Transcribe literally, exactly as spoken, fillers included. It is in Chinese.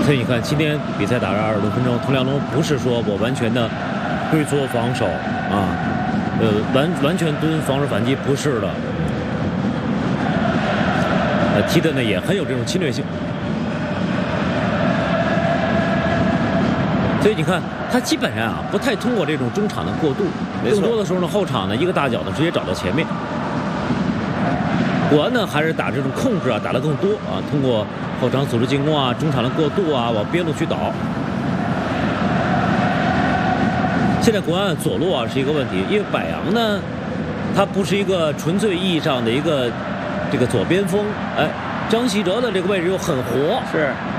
所以你看，今天比赛打了二十多分钟，佟亮龙不是说我完全的龟缩防守啊，呃，完完全蹲防守反击，不是的。呃，踢的呢也很有这种侵略性。所以你看，他基本上啊不太通过这种中场的过渡，更多的时候呢后场呢一个大脚呢直接找到前面。国安呢还是打这种控制啊，打得更多啊，通过后场组织进攻啊，中场的过渡啊，往边路去倒。现在国安左路啊是一个问题，因为柏杨呢，他不是一个纯粹意义上的一个这个左边锋，哎，张稀哲的这个位置又很活， 是